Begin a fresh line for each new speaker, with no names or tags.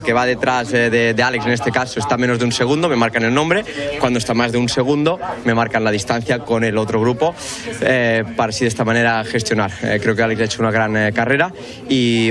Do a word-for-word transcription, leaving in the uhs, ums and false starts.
Que va detrás de, de Alex en este caso está a menos de un segundo, me marcan el nombre. Cuando está más de un segundo me marcan la distancia con el otro grupo, eh, para así de esta manera gestionar. Eh, creo que Alex ha hecho una gran eh, carrera y